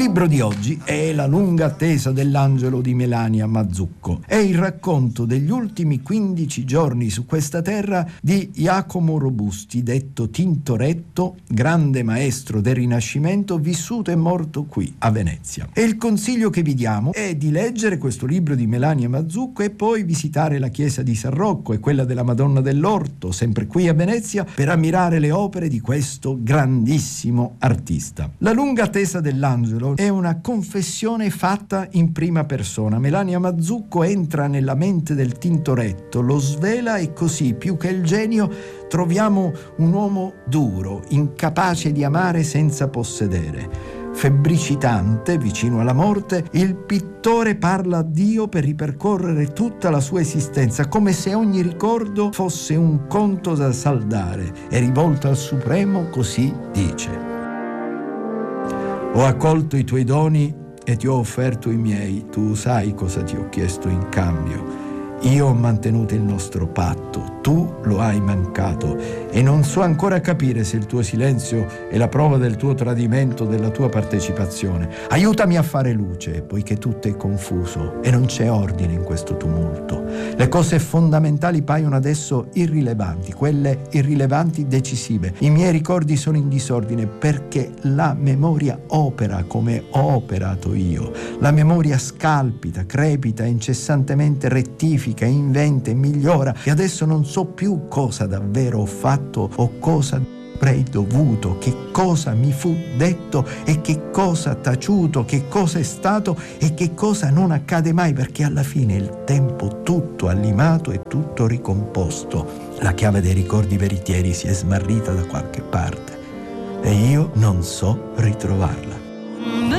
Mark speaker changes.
Speaker 1: libro di oggi è La lunga attesa dell'angelo di Melania Mazzucco. È il racconto degli ultimi 15 giorni su questa terra di Giacomo Robusti, detto Tintoretto, grande maestro del Rinascimento, vissuto e morto qui a Venezia. E il consiglio che vi diamo è di leggere questo libro di Melania Mazzucco e poi visitare la chiesa di San Rocco e quella della Madonna dell'Orto, sempre qui a Venezia, per ammirare le opere di questo grandissimo artista. La lunga attesa dell'angelo è una confessione fatta in prima persona. Melania Mazzucco entra nella mente del Tintoretto, lo svela e così, più che il genio, troviamo un uomo duro, incapace di amare senza possedere. Febbricitante, vicino alla morte, il pittore parla a Dio per ripercorrere tutta la sua esistenza, come se ogni ricordo fosse un conto da saldare, e rivolto al Supremo così dice: ho accolto i tuoi doni e ti ho offerto i miei. Tu sai cosa ti ho chiesto in cambio. Io ho mantenuto il nostro patto, tu lo hai mancato e non so ancora capire se il tuo silenzio è la prova del tuo tradimento, della tua partecipazione. Aiutami a fare luce, poiché tutto è confuso e non c'è ordine in questo tumulto. Le cose fondamentali paiono adesso irrilevanti, quelle irrilevanti decisive. I miei ricordi sono in disordine perché la memoria opera come ho operato io. La memoria scalpita, crepita, incessantemente rettifica, inventa e migliora, e adesso non so più cosa davvero ho fatto o cosa avrei dovuto, che cosa mi fu detto e che cosa taciuto, che cosa è stato e che cosa non accade mai, perché alla fine il tempo tutto allimato e tutto ricomposto. La chiave dei ricordi veritieri si è smarrita da qualche parte e io non so ritrovarla.